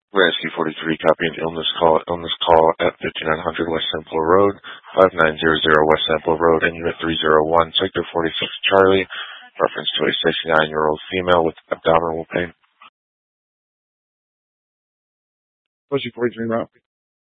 Rescue 43, copying illness call at 5900 West Sample Road, 5900 West Sample Road, and Unit 301, Sector 46, Charlie. Reference to a 69-year-old female with abdominal pain. Rescue 43 route.